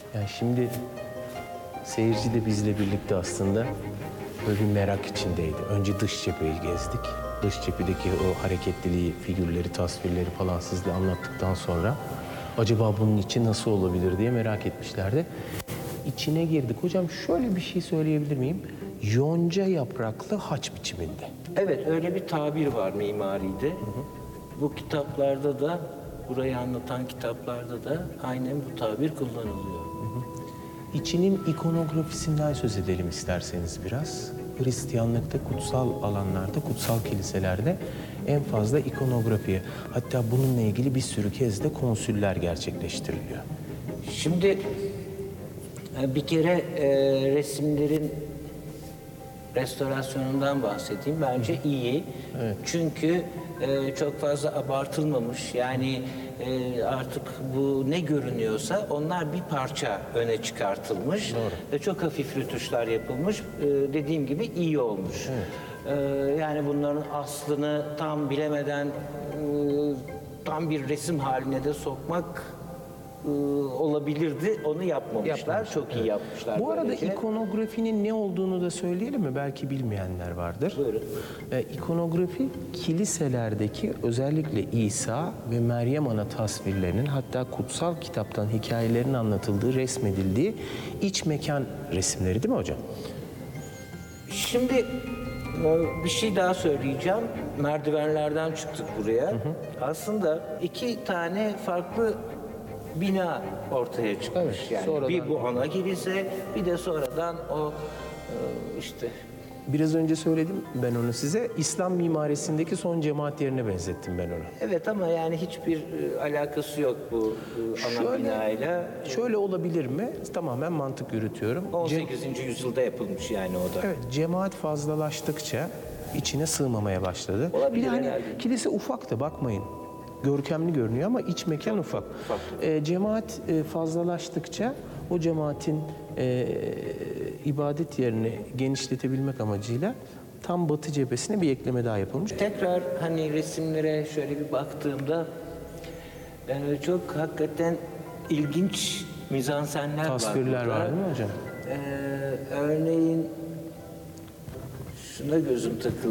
Yani şimdi seyirci de bizle birlikte aslında böyle bir merak içindeydi. Önce dış cepheyi gezdik. Dış cephedeki o hareketliliği, figürleri, tasvirleri falan sizle anlattıktan sonra acaba bunun içi nasıl olabilir diye merak etmişlerdi. İçine girdik. Hocam şöyle bir şey söyleyebilir miyim? Yonca yapraklı haç biçiminde. Evet, öyle bir tabir var mimaride. Bu kitaplarda da, burayı anlatan kitaplarda da aynen bu tabir kullanılıyor. İçinin ikonografisinden söz edelim isterseniz biraz. Hristiyanlıkta kutsal alanlarda, kutsal kiliselerde en fazla ikonografi. Hatta bununla ilgili bir sürü kez de konsüller gerçekleştiriliyor. Şimdi bir kere resimlerin restorasyonundan bahsedeyim. Bence iyi. Evet. Çünkü çok fazla abartılmamış. Yani artık bu ne görünüyorsa onlar bir parça öne çıkartılmış. Doğru. Ve çok hafif rötuşlar yapılmış. Dediğim gibi iyi olmuş. Evet. Yani bunların aslını tam bilemeden tam bir resim haline de sokmak olabilirdi. Onu yapmamışlar. Çok iyi yapmışlar. Bu arada böylece. ikonografinin ne olduğunu da söyleyelim mi? Belki bilmeyenler vardır. Buyurun. İkonografi kiliselerdeki özellikle İsa ve Meryem Ana tasvirlerinin, hatta kutsal kitaptan hikayelerin anlatıldığı, resmedildiği iç mekan resimleri değil mi hocam? Şimdi bir şey daha söyleyeceğim. Merdivenlerden çıktık buraya. Aslında iki tane farklı bina ortaya çıkmış. Evet, yani sonradan- bir bu ana kilise, bir de sonradan o işte Biraz önce söyledim ben onu size. İslam mimarisindeki son cemaat yerine benzettim ben onu. evet, ama yani hiçbir alakası yok bu ana binayla. Şöyle olabilir mi? Tamamen mantık yürütüyorum. 18. yüzyılda yapılmış yani o da. Evet, cemaat fazlalaştıkça içine sığmamaya başladı. Olabilir Bir de hani herhalde. kilise ufak da bakmayın. Görkemli görünüyor ama iç mekan ufak. Cemaat fazlalaştıkça o cemaatin ibadet yerini genişletebilmek amacıyla tam batı cephesine bir ekleme daha yapılmış. Tekrar hani resimlere şöyle bir baktığımda çok hakikaten ilginç mizansenler Tasvirler var. var değil mi hocam? Örneğin şuna gözüm takıldı.